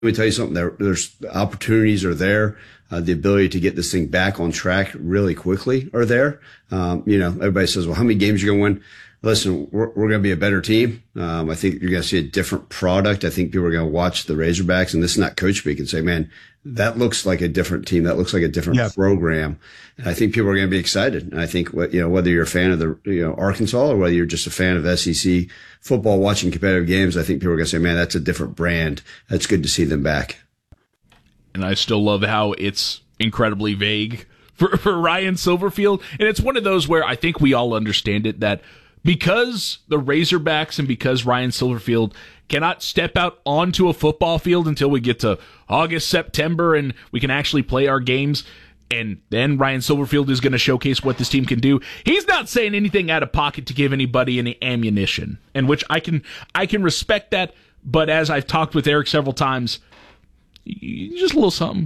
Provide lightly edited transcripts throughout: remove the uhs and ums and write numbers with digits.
Let me tell you something. There's opportunities are there. The ability to get this thing back on track really quickly are there. Everybody says, well, how many games are you going to win? Listen, we're going to be a better team. I think you're going to see a different product. I think people are going to watch the Razorbacks, and this is not coach speak, and say, man, that looks like a different team. That looks like a different program. And I think people are going to be excited. And I think, whether you're a fan of the, Arkansas or whether you're just a fan of SEC football, watching competitive games, I think people are going to say, man, that's a different brand. That's good to see them back. And I still love how it's incredibly vague for Ryan Silverfield. And it's one of those where I think we all understand it, that because the Razorbacks and because Ryan Silverfield cannot step out onto a football field until we get to August, September, and we can actually play our games, and then Ryan Silverfield is going to showcase what this team can do. He's not saying anything out of pocket to give anybody any ammunition, and which I can respect that, but as I've talked with Eric several times, just a little something.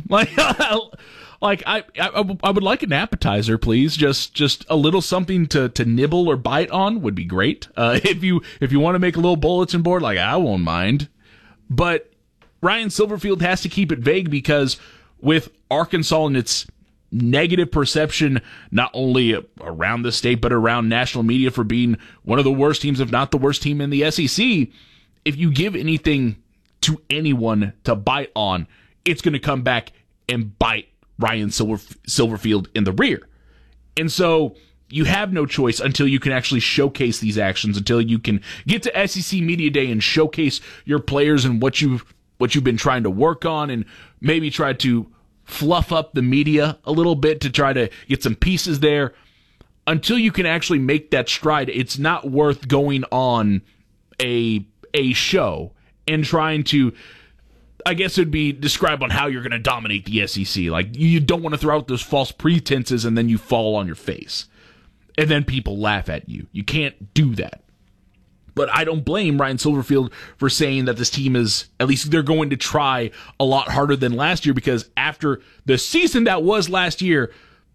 I would like an appetizer, please. Just a little something to nibble or bite on would be great. If you want to make a little bulletin board, I won't mind. But Ryan Silverfield has to keep it vague, because with Arkansas and its negative perception, not only around the state but around national media for being one of the worst teams, if not the worst team in the SEC, if you give anything to anyone to bite on, it's going to come back and bite Ryan Silverfield in the rear. And so you have no choice until you can actually showcase these actions, until you can get to SEC Media Day and showcase your players and what you've been trying to work on, and maybe try to fluff up the media a little bit to try to get some pieces there. Until you can actually make that stride, it's not worth going on a show and trying to, I guess it'd be described on how you're going to dominate the SEC. You don't want to throw out those false pretenses and then you fall on your face. And then people laugh at you. You can't do that. But I don't blame Ryan Silverfield for saying that this team is, at least they're going to try a lot harder than last year, because after the season that was last year,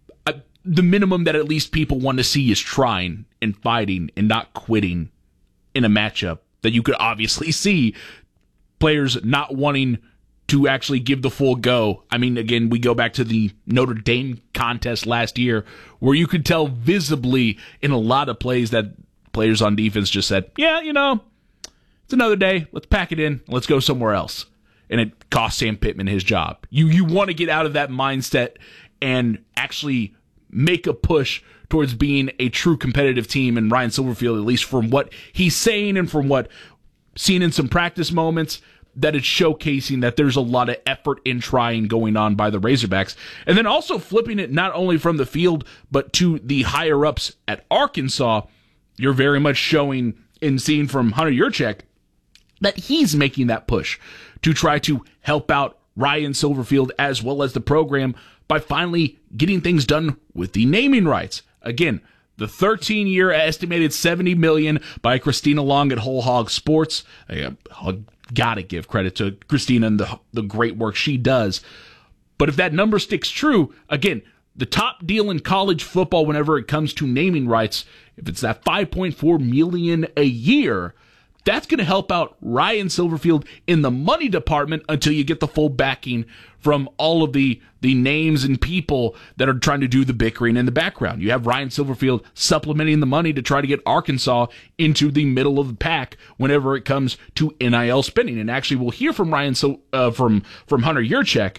the minimum that at least people want to see is trying and fighting and not quitting in a matchup that you could obviously see players not wanting to actually give the full go. I mean, again, we go back to the Notre Dame contest last year, where you could tell visibly in a lot of plays that players on defense just said, yeah, it's another day. Let's pack it in. Let's go somewhere else. And it cost Sam Pittman his job. You want to get out of that mindset and actually make a push towards being a true competitive team. And Ryan Silverfield, at least from what he's saying and from what seen in some practice moments, that it's showcasing that there's a lot of effort in trying going on by the Razorbacks. And then also flipping it not only from the field, but to the higher-ups at Arkansas, you're very much showing and seeing from Hunter Yurchek that he's making that push to try to help out Ryan Silverfield as well as the program by finally getting things done with the naming rights. Again, the 13-year estimated $70 million by Christina Long at Whole Hog Sports. I gotta give credit to Christina and the great work she does. But if that number sticks true, again, the top deal in college football whenever it comes to naming rights, if it's that $5.4 million a year, that's going to help out Ryan Silverfield in the money department until you get the full backing from all of the names and people that are trying to do the bickering in the background. You have Ryan Silverfield supplementing the money to try to get Arkansas into the middle of the pack whenever it comes to NIL spending. And actually, we'll hear from from Hunter Yurchek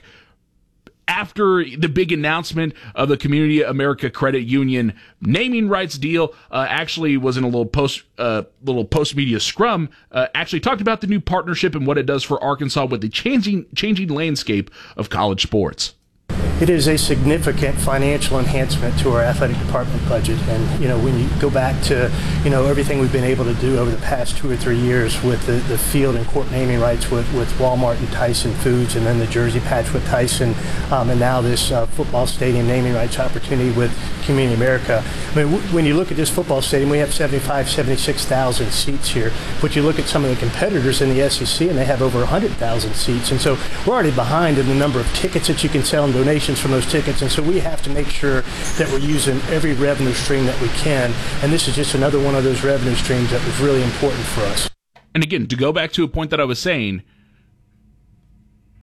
after the big announcement of the Community America Credit Union naming rights deal. Actually was in a little post media scrum, actually talked about the new partnership and what it does for Arkansas with the changing landscape of college sports. It is a significant financial enhancement to our athletic department budget. And, when you go back to, everything we've been able to do over the past 2 or 3 years with the field and court naming rights with Walmart and Tyson Foods, and then the jersey patch with Tyson, and now this football stadium naming rights opportunity with Community America. I mean, when you look at this football stadium, we have 76,000 seats here. But you look at some of the competitors in the SEC, and they have over 100,000 seats. And so we're already behind in the number of tickets that you can sell and donations from those tickets, and so we have to make sure that we're using every revenue stream that we can, and this is just another one of those revenue streams that was really important for us. And again, to go back to a point that I was saying,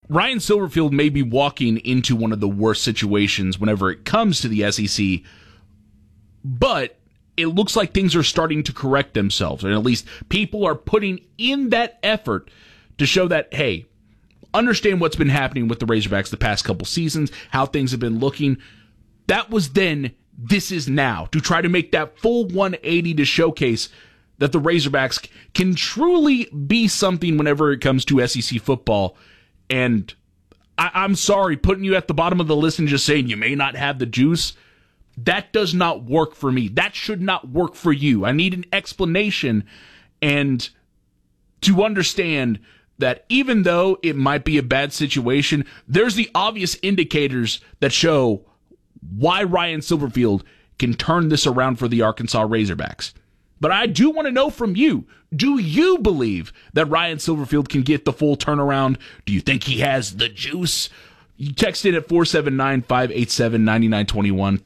Ryan Silverfield may be walking into one of the worst situations whenever it comes to the SEC, but it looks like things are starting to correct themselves, and at least people are putting in that effort to show that, hey, understand what's been happening with the Razorbacks the past couple seasons, how things have been looking. That was then, this is now, to try to make that full 180 to showcase that the Razorbacks can truly be something whenever it comes to SEC football. And I'm sorry, putting you at the bottom of the list and just saying you may not have the juice, that does not work for me. That should not work for you. I need an explanation and to understand that even though it might be a bad situation, there's the obvious indicators that show why Ryan Silverfield can turn this around for the Arkansas Razorbacks. But I do want to know from you, do you believe that Ryan Silverfield can get the full turnaround? Do you think he has the juice? You text in at 479-587-9921,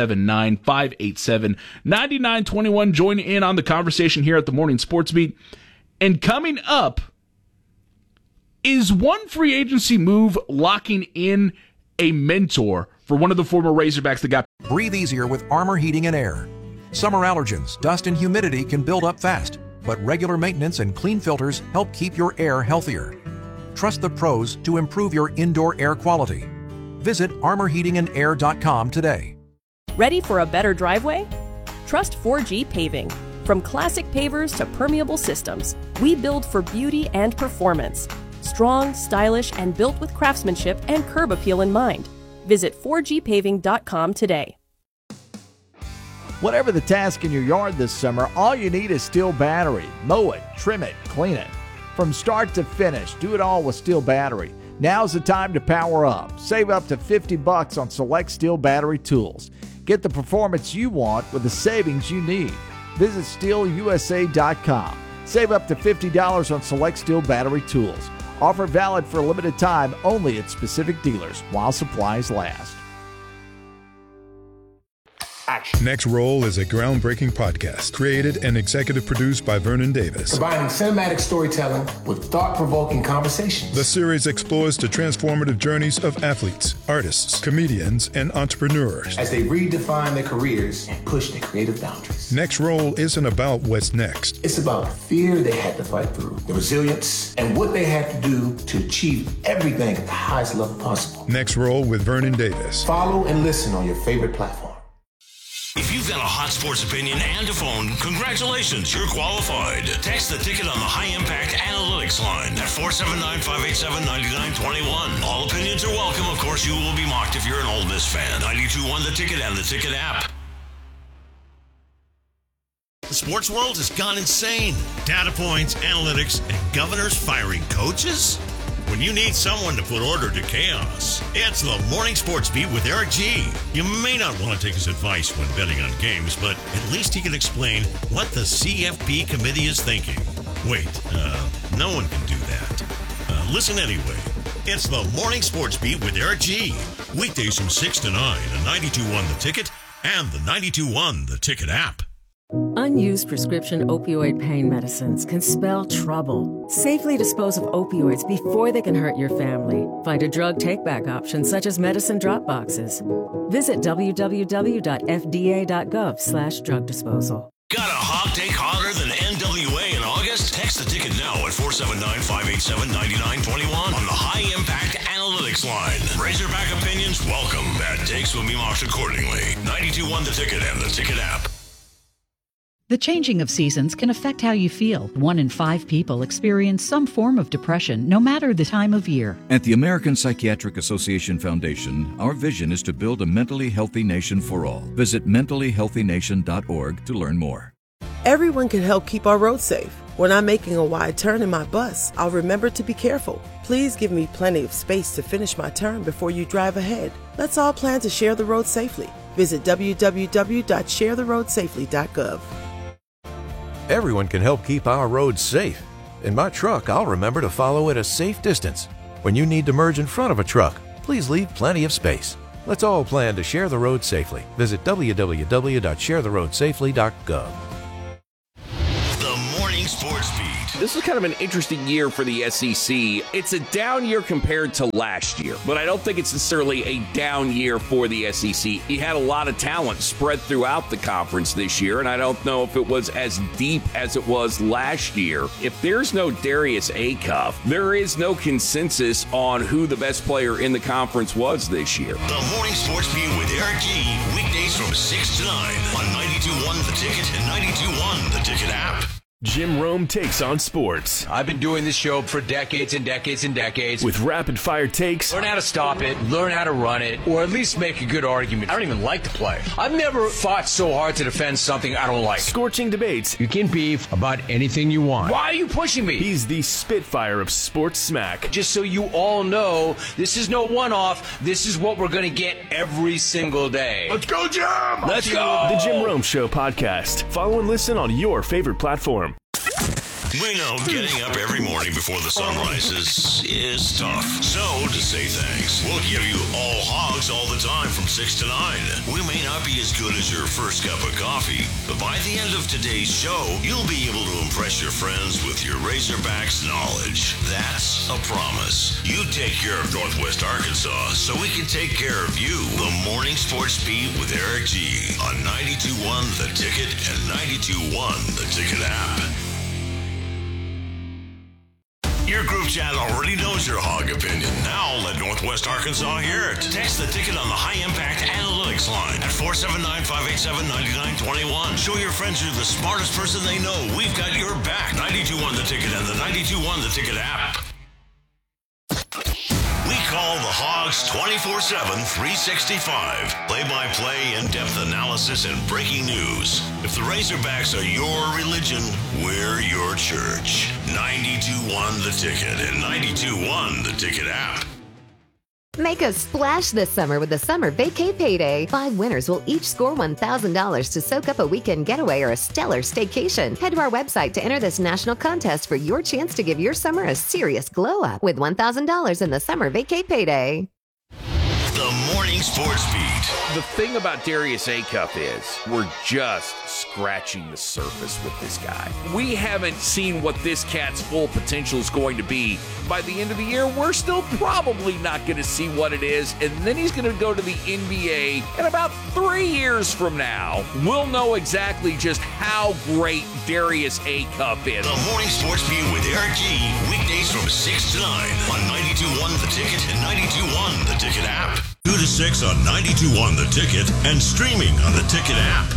479-587-9921. Join in on the conversation here at the Morning Sports Beat. And coming up, is one free agency move locking in a mentor for one of the former Razorbacks that got... Breathe easier with Armor Heating and Air. Summer allergens, dust, and humidity can build up fast, but regular maintenance and clean filters help keep your air healthier. Trust the pros to improve your indoor air quality. Visit armorheatingandair.com today. Ready for a better driveway? Trust 4G Paving. From classic pavers to permeable systems, we build for beauty and performance. Strong, stylish, and built with craftsmanship and curb appeal in mind. Visit 4gpaving.com today. Whatever the task in your yard this summer, all you need is Steel Battery. Mow it, trim it, clean it. From start to finish, do it all with Steel Battery. Now's the time to power up. Save up to $50 on select Steel Battery tools. Get the performance you want with the savings you need. Visit SteelUSA.com. Save up to $50 on select Steel Battery tools. Offer valid for a limited time only at specific dealers while supplies last. Next Roll is a groundbreaking podcast created and executive produced by Vernon Davis. Combining cinematic storytelling with thought-provoking conversations. The series explores the transformative journeys of athletes, artists, comedians, and entrepreneurs as they redefine their careers and push their creative boundaries. Next Roll isn't about what's next. It's about the fear they had to fight through, the resilience, and what they had to do to achieve everything at the highest level possible. Next Roll with Vernon Davis. Follow and listen on your favorite platform. If you've got a hot sports opinion and a phone, congratulations, you're qualified. Text the ticket on the High Impact Analytics line at 479-587-9921. All opinions are welcome. Of course, you will be mocked if you're an Ole Miss fan. 92.1 The Ticket and the Ticket app. The sports world has gone insane. Data points, analytics, and governors firing coaches? When you need someone to put order to chaos, it's the Morning Sports Beat with Eric G. You may not want to take his advice when betting on games, but at least he can explain what the CFP committee is thinking. Wait, no one can do that. Listen anyway. It's the Morning Sports Beat with Eric G. Weekdays from 6 to 9 on 92.1 The Ticket and the 92.1 The Ticket app. Unused prescription opioid pain medicines can spell trouble. Safely dispose of opioids before they can hurt your family. Find a drug take-back option such as medicine drop boxes. Visit www.fda.gov/drug disposal. Got a hot take hotter than NWA in August? Text the ticket now at 479-587-9921 on the High Impact Analytics line. Razorback opinions welcome. Bad takes will be marked accordingly. 92.1 The Ticket and the Ticket app. The changing of seasons can affect how you feel. 1 in 5 people experience some form of depression, no matter the time of year. At the American Psychiatric Association Foundation, our vision is to build a mentally healthy nation for all. Visit mentallyhealthynation.org to learn more. Everyone can help keep our roads safe. When I'm making a wide turn in my bus, I'll remember to be careful. Please give me plenty of space to finish my turn before you drive ahead. Let's all plan to share the road safely. Visit www.sharetheroadsafely.gov. Everyone can help keep our roads safe. In my truck, I'll remember to follow at a safe distance. When you need to merge in front of a truck, please leave plenty of space. Let's all plan to share the road safely. Visit www.sharetheroadsafely.gov. The Morning Sports Beat This is kind of an interesting year for the SEC. It's a down year compared to last year, but I don't think it's necessarily a down year for the SEC. You had a lot of talent spread throughout the conference this year, and I don't know if it was as deep as it was last year. If there's no Darius Acuff, there is no consensus on who the best player in the conference was this year. The Morning Sports Beat with Eric G. Weekdays from 6 to 9 on 92.1 The Ticket and 92.1 The Ticket app. Jim Rome takes on sports. I've been doing this show for decades and decades and decades. With rapid-fire takes. Learn how to stop it, learn how to run it, or at least make a good argument. I don't even like the play. I've never fought so hard to defend something I don't like. Scorching debates. You can beef about anything you want. Why are you pushing me? He's the Spitfire of sports smack. Just so you all know, this is no one-off. This is what we're going to get every single day. Let's go, Jim! Let's go! The Jim Rome Show podcast. Follow and listen on your favorite platform. We know getting up every morning before the sun rises is tough. So, to say thanks, we'll give you all hogs all the time from 6 to 9. We may not be as good as your first cup of coffee, but by the end of today's show, you'll be able to impress your friends with your Razorbacks knowledge. That's a promise. You take care of Northwest Arkansas so we can take care of you. The Morning Sports Beat with Eric G. on 92.1 The Ticket and 92.1 The Ticket app. Your group chat already knows your hog opinion. Now let Northwest Arkansas hear it. Text the ticket on the High Impact Analytics line at 479-587-9921. Show your friends you're the smartest person they know. We've got your back. 92.1 The Ticket and the 92.1 The Ticket app. We call the Hogs 24/7, 365. Play-by-play, in-depth analysis, and breaking news. If the Razorbacks are your religion, we're your church. 92.1 The Ticket and 92.1 The Ticket app. Make a splash this summer with the Summer Vacay Payday. 5 winners will each score $1,000 to soak up a weekend getaway or a stellar staycation. Head to our website to enter this national contest for your chance to give your summer a serious glow up with $1,000 in the Summer Vacay Payday. The Morning Sports Beat. The thing about Darius Acuff is we're just scratching the surface with this guy. We haven't seen what this cat's full potential is going to be. By the end of the year, we're still probably not going to see what it is, and then he's going to go to the NBA, and about 3 years from now, we'll know exactly just how great Darius Acuff is. The Morning Sports Beat with Eric G. Weekdays from 6 to 9 on 92.1 The Ticket and 92.1 The Ticket app. 2 to 6 on 92.1 The Ticket and streaming on the Ticket app.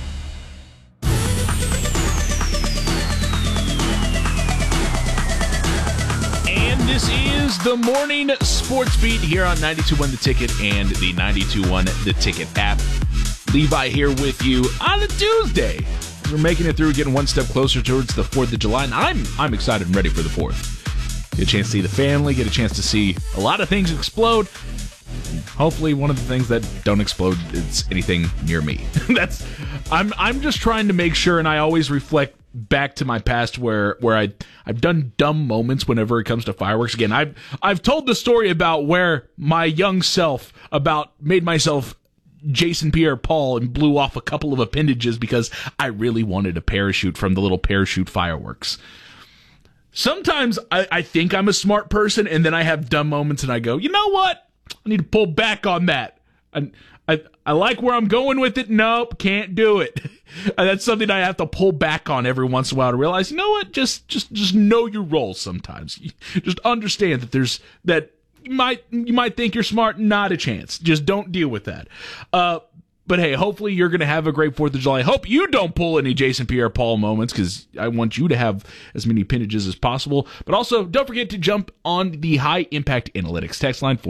And this is the Morning Sports Beat here on 92.1 The Ticket and the 92.1 The Ticket app. Levi here with you on a Tuesday. We're making it through, getting one step closer towards the 4th of July, and I'm excited and ready for the 4th. Get a chance to see the family, get a chance to see a lot of things explode. Hopefully one of the things that don't explode is anything near me. I'm just trying to make sure, and I always reflect back to my past where I've done dumb moments whenever it comes to fireworks. Again, I've told the story about where my young self made myself Jason Pierre-Paul and blew off a couple of appendages because I really wanted a parachute from the little parachute fireworks. Sometimes I think I'm a smart person, and then I have dumb moments and I go, you know what? I need to pull back on that. I like where I'm going with it. Nope, can't do it. And that's something I have to pull back on every once in a while to realize, you know what? Just know your role sometimes. Just understand that you might think you're smart, not a chance. Just don't deal with that. But hey, hopefully you're going to have a great 4th of July. I hope you don't pull any Jason Pierre-Paul moments because I want you to have as many appendages as possible. But also, don't forget to jump on the High Impact Analytics text line,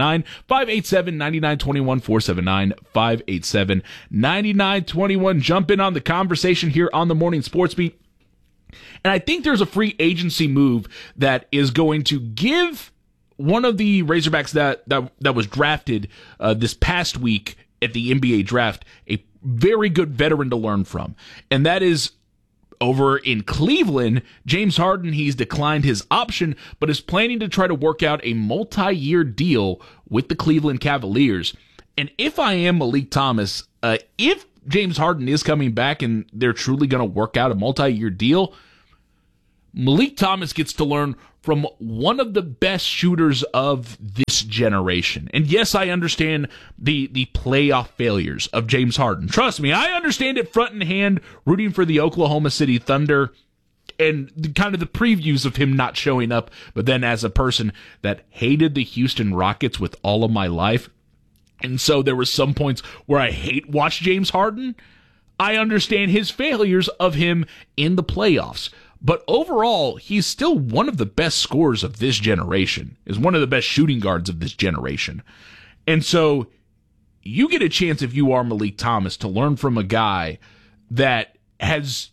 479-587-9921, 479-587-9921. Jump in on the conversation here on the Morning Sports Beat. And I think there's a free agency move that is going to give one of the Razorbacks that was drafted this past week at the NBA draft a very good veteran to learn from. And that is over in Cleveland, James Harden. He's declined his option, but is planning to try to work out a multi-year deal with the Cleveland Cavaliers. And if I am Malik Thomas, if James Harden is coming back and they're truly going to work out a multi-year deal, Malik Thomas gets to learn from one of the best shooters of this generation. And yes, I understand the playoff failures of James Harden. Trust me, I understand it front and hand, rooting for the Oklahoma City Thunder and kind of the previews of him not showing up. But then as a person that hated the Houston Rockets with all of my life, and so there were some points where I watched James Harden, I understand his failures of him in the playoffs. But overall, he's still one of the best scorers of this generation, is one of the best shooting guards of this generation. And so you get a chance, if you are Malik Thomas, to learn from a guy that has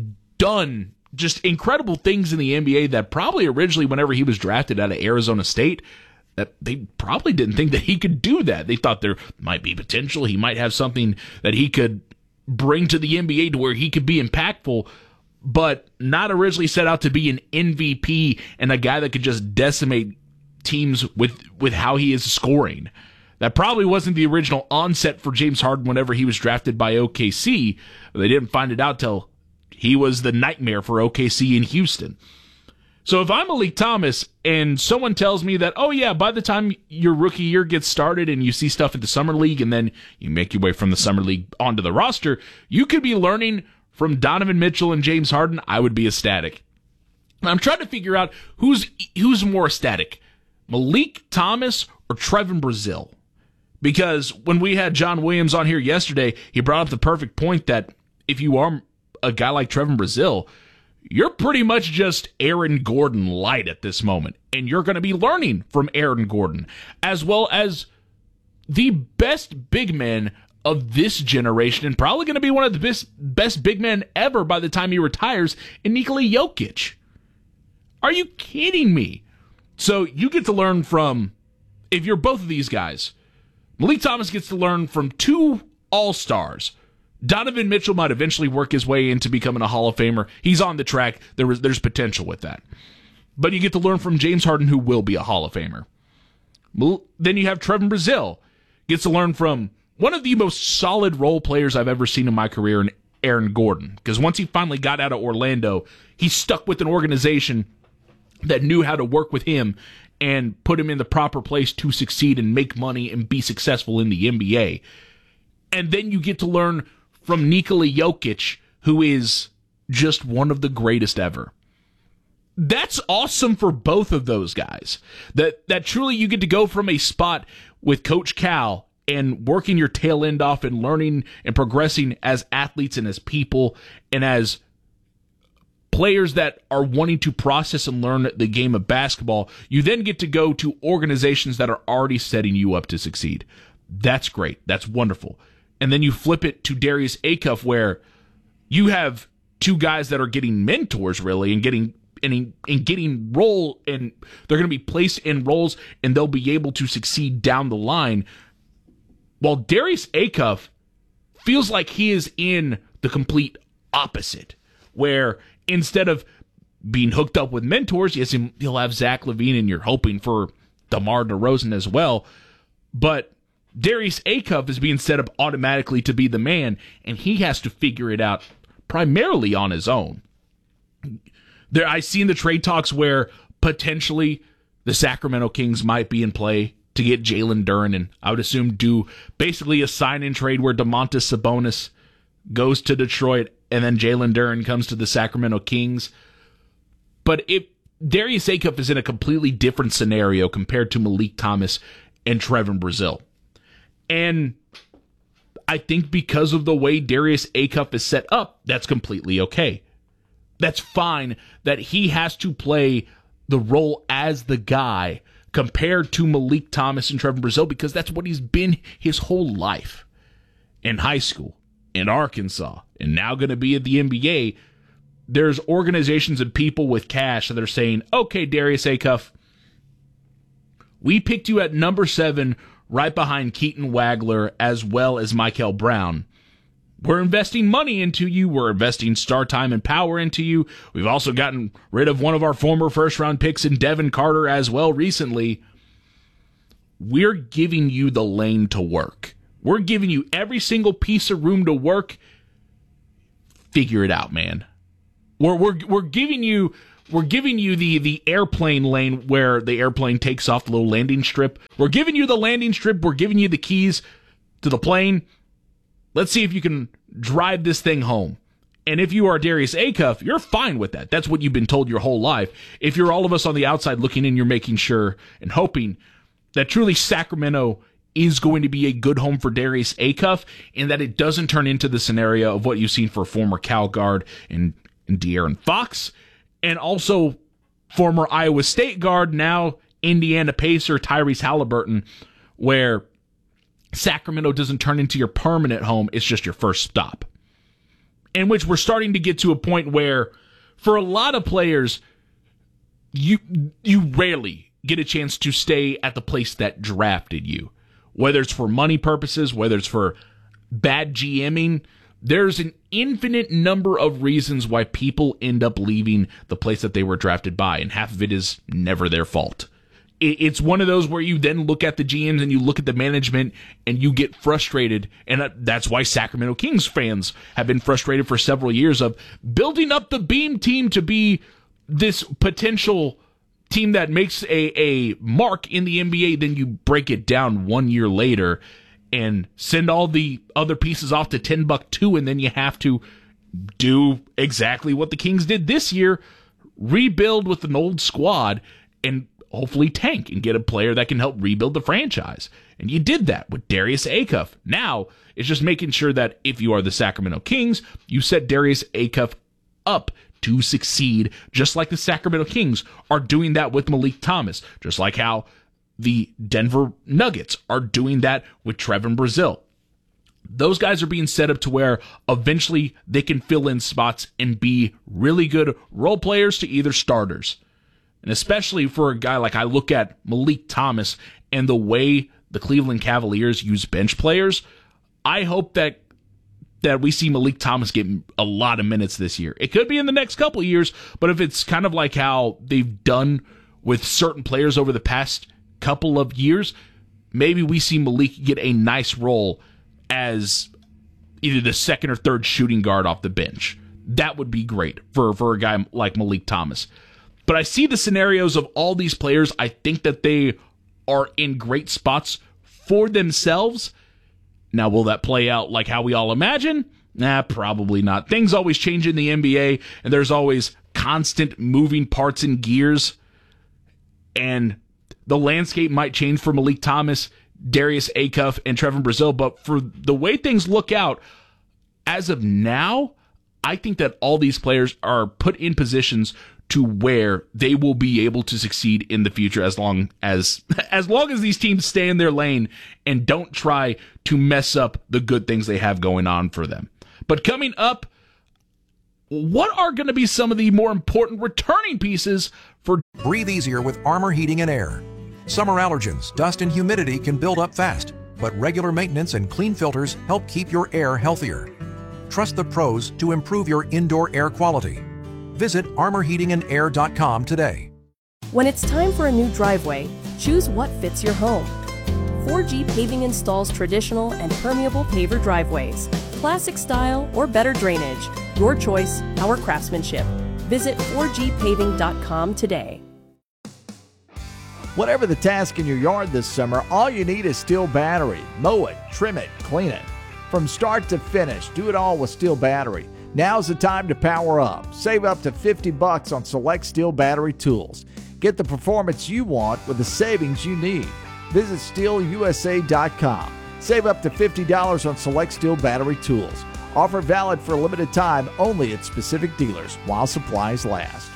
done just incredible things in the NBA that probably originally, whenever he was drafted out of Arizona State, that they probably didn't think that he could do that. They thought there might be potential. He might have something that he could bring to the NBA to where he could be impactful, but not originally set out to be an MVP and a guy that could just decimate teams with how he is scoring. That probably wasn't the original onset for James Harden whenever he was drafted by OKC. They didn't find it out till he was the nightmare for OKC in Houston. So if I'm Malik Thomas and someone tells me that, oh yeah, by the time your rookie year gets started and you see stuff at the Summer League and then you make your way from the Summer League onto the roster, you could be learning from Donovan Mitchell and James Harden, I would be ecstatic. And I'm trying to figure out who's more ecstatic, Malik Thomas or Trevin Brazile. Because when we had John Williams on here yesterday, he brought up the perfect point that if you are a guy like Trevin Brazile, you're pretty much just Aaron Gordon light at this moment. And you're going to be learning from Aaron Gordon, as well as the best big men of this generation, and probably going to be one of the best big men ever by the time he retires, in Nikola Jokic. Are you kidding me? So you get to learn from, if you're both of these guys, Malik Thomas gets to learn from two all-stars. Donovan Mitchell might eventually work his way into becoming a Hall of Famer. He's on the track. There's potential with that. But you get to learn from James Harden, who will be a Hall of Famer. Then you have Trevin Brazile. Gets to learn from one of the most solid role players I've ever seen in my career, in Aaron Gordon. Because once he finally got out of Orlando, he stuck with an organization that knew how to work with him and put him in the proper place to succeed and make money and be successful in the NBA. And then you get to learn from Nikola Jokic, who is just one of the greatest ever. That's awesome for both of those guys. That truly you get to go from a spot with Coach Cal and working your tail end off and learning and progressing as athletes and as people and as players that are wanting to process and learn the game of basketball. You then get to go to organizations that are already setting you up to succeed. That's great. That's wonderful. And then you flip it to Darius Acuff, where you have two guys that are getting mentors, really, and getting role, and they're going to be placed in roles, and they'll be able to succeed down the line. While Darius Acuff feels like he is in the complete opposite, where instead of being hooked up with mentors, yes, he'll have Zach LaVine, and you're hoping for DeMar DeRozan as well, but Darius Acuff is being set up automatically to be the man, and he has to figure it out primarily on his own. I've seen the trade talks where potentially the Sacramento Kings might be in play to get Jalen Duren, and I would assume do basically a sign-in trade where Domantas Sabonis goes to Detroit and then Jalen Duren comes to the Sacramento Kings. But if Darius Acuff is in a completely different scenario compared to Malik Thomas and Trevin Brazile. And I think because of the way Darius Acuff is set up, that's completely okay. That's fine that he has to play the role as the guy compared to Malik Thomas and Trevin Brazile, because that's what he's been his whole life. In high school, in Arkansas, and now going to be at the NBA, there's organizations and people with cash that are saying, okay, Darius Acuff, we picked you at number 7 right behind Keaton Wagler as well as Michael Brown. We're investing money into you. We're investing star time and power into you. We've also gotten rid of one of our former first-round picks in Devin Carter as well recently. We're giving you the lane to work. We're giving you every single piece of room to work. Figure it out, man. We're giving you We're giving you the airplane lane where the airplane takes off, the little landing strip. We're giving you the landing strip. We're giving you the keys to the plane. Let's see if you can drive this thing home. And if you are Darius Acuff, you're fine with that. That's what you've been told your whole life. If you're all of us on the outside looking in, you're making sure and hoping that truly Sacramento is going to be a good home for Darius Acuff and that it doesn't turn into the scenario of what you've seen for former Cal guard and De'Aaron Fox and also former Iowa State guard, now Indiana Pacer Tyrese Halliburton, where Sacramento doesn't turn into your permanent home. It's just your first stop. In which we're starting to get to a point where, for a lot of players, you rarely get a chance to stay at the place that drafted you. Whether it's for money purposes, whether it's for bad GMing, there's an infinite number of reasons why people end up leaving the place that they were drafted by, and half of it is never their fault. It's one of those where you then look at the GMs and you look at the management and you get frustrated. And that's why Sacramento Kings fans have been frustrated for several years of building up the Beam team to be this potential team that makes a mark in the NBA. Then you break it down 1 year later and send all the other pieces off to Timbuktu. And then you have to do exactly what the Kings did this year, rebuild with an old squad and hopefully tank and get a player that can help rebuild the franchise. And you did that with Darius Acuff. Now, it's just making sure that if you are the Sacramento Kings, you set Darius Acuff up to succeed, just like the Sacramento Kings are doing that with Malik Thomas, just like how the Denver Nuggets are doing that with Trevin Brazile. Those guys are being set up to where eventually they can fill in spots and be really good role players to either starters. And especially for a guy like I look at Malik Thomas and the way the Cleveland Cavaliers use bench players, I hope that we see Malik Thomas get a lot of minutes this year. It could be in the next couple of years, but if it's kind of like how they've done with certain players over the past couple of years, maybe we see Malik get a nice role as either the second or third shooting guard off the bench. That would be great for a guy like Malik Thomas. But I see the scenarios of all these players. I think that they are in great spots for themselves. Now, will that play out like how we all imagine? Nah, probably not. Things always change in the NBA, and there's always constant moving parts and gears. And the landscape might change for Malik Thomas, Darius Acuff, and Trevin Brazile. But for the way things look out, as of now, I think that all these players are put in positions to where they will be able to succeed in the future as long as these teams stay in their lane and don't try to mess up the good things they have going on for them. But coming up, what are going to be some of the more important returning pieces for... Breathe easier with Armor Heating and Air. Summer allergens, dust, and humidity can build up fast, but regular maintenance and clean filters help keep your air healthier. Trust the pros to improve your indoor air quality. Visit armorheatingandair.com today. When it's time for a new driveway, choose what fits your home. 4G Paving installs traditional and permeable paver driveways, classic style or better drainage. Your choice, our craftsmanship. Visit 4gpaving.com today. Whatever the task in your yard this summer, all you need is Steel Battery. Mow it, trim it, clean it. From start to finish, do it all with Steel Battery. Now's the time to power up. Save up to $50 on select Steel Battery tools. Get the performance you want with the savings you need. Visit SteelUSA.com. Save up to $50 on select Steel Battery tools. Offer valid for a limited time only at specific dealers while supplies last.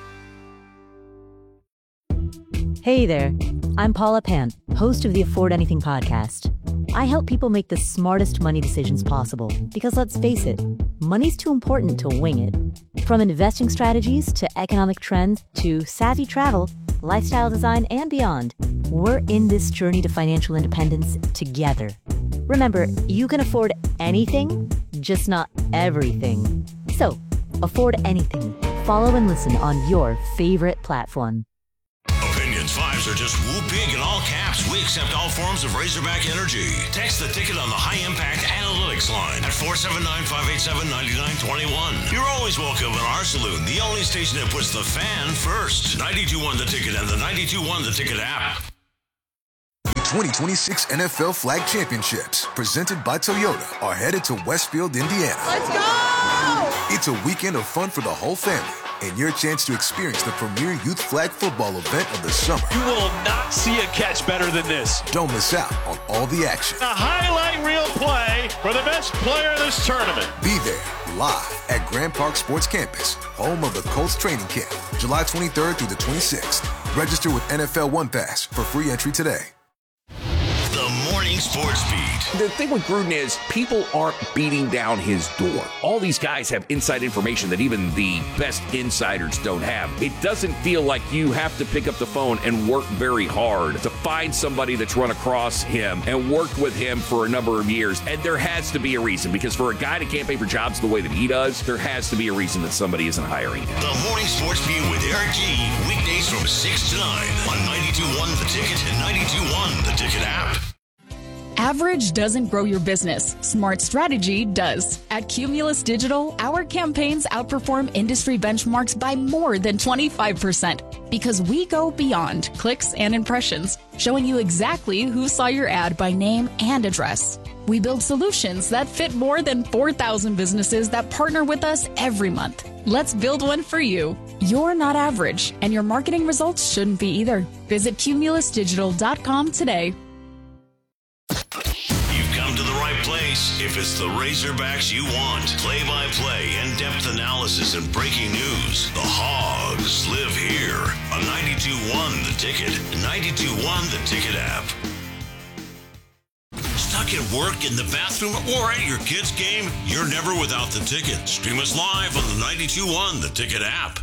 Hey there, I'm Paula Pant, host of the Afford Anything podcast. I help people make the smartest money decisions possible because let's face it, money's too important to wing it. From investing strategies to economic trends to savvy travel, lifestyle design, and beyond, we're in this journey to financial independence together. Remember, you can afford anything, just not everything. So, afford anything. Follow and listen on your favorite platform. Opinions 5 times are just woo big in all caps. We accept all forms of Razorback energy. Text the ticket on the High Impact Analytics line at 479-587-9921. You're always welcome in our saloon, the only station that puts the fan first. 92.1 The Ticket and the 92.1 The Ticket app. 2026 NFL Flag Championships, presented by Toyota, are headed to Westfield, Indiana. Let's go! It's a weekend of fun for the whole family, and your chance to experience the premier youth flag football event of the summer. You will not see a catch better than this. Don't miss out on all the action. A highlight reel play for the best player of this tournament. Be there, live at Grand Park Sports Campus, home of the Colts training camp, July 23rd through the 26th. Register with NFL One Pass for free entry today. The Morning Sports Beat. The thing with Gruden is people aren't beating down his door. All these guys have inside information that even the best insiders don't have. It doesn't feel like you have to pick up the phone and work very hard to find somebody that's run across him and worked with him for a number of years. And there has to be a reason, because for a guy to campaign for jobs the way that he does, there has to be a reason that somebody isn't hiring him. The Morning Sports Beat with Eric G. Weekdays from 6 to 9 on 92.1 The Ticket and 92.1 The Ticket app. Average doesn't grow your business. Smart strategy does. At Cumulus Digital, our campaigns outperform industry benchmarks by more than 25% because we go beyond clicks and impressions, showing you exactly who saw your ad by name and address. We build solutions that fit more than 4,000 businesses that partner with us every month. Let's build one for you. You're not average, and your marketing results shouldn't be either. Visit cumulusdigital.com today. You've come to the right place if it's the Razorbacks you want. Play-by-play, in-depth analysis, and breaking news. The Hogs live here on 92.1 The Ticket, 92.1 The Ticket app. Stuck at work, in the bathroom, or at your kid's game? You're never without The Ticket. Stream us live on the 92.1 The Ticket app.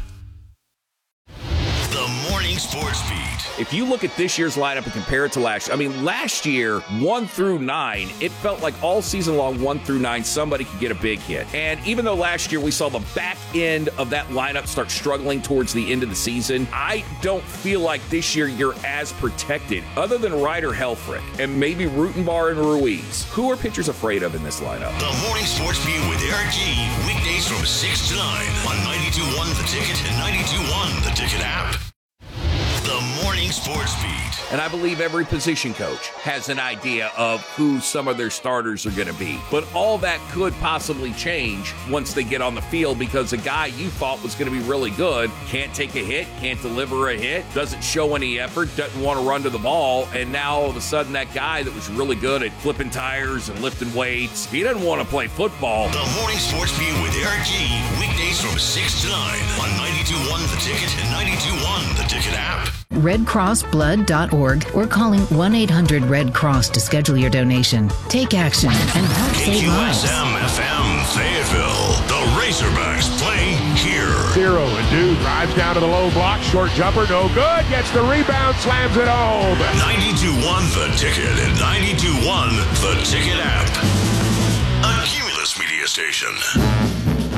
The Morning Sports Beat. If you look at this year's lineup and compare it to last year, last year, 1 through 9, it felt like all season long, 1 through 9, somebody could get a big hit. And even though last year we saw the back end of that lineup start struggling towards the end of the season, I don't feel like this year you're as protected, other than Ryder Helfrich and maybe Rutenbar and Ruiz. Who are pitchers afraid of in this lineup? The Morning Sports Beat with Eric G. Weekdays from 6 to 9 on 92.1 The Ticket and 92.1 The Ticket app. The Morning Sports Beat. And I believe every position coach has an idea of who some of their starters are going to be. But all that could possibly change once they get on the field, because a guy you thought was going to be really good can't take a hit, can't deliver a hit, doesn't show any effort, doesn't want to run to the ball, and now all of a sudden that guy that was really good at flipping tires and lifting weights, he doesn't want to play football. The Morning Sports Beat with Eric G. Weekdays from 6 to 9 on 92.1 The Ticket and 92.1 The Ticket app. RedCrossBlood.org or calling 1-800-RED-CROSS to schedule your donation. Take action and help save lives. KQSM-FM Fayetteville. The Razorbacks play here. 0 and Dude drives down to the low block. Short jumper, no good. Gets the rebound, slams it home. 92.1 The Ticket and 92.1 The Ticket app. A Cumulus Media Station.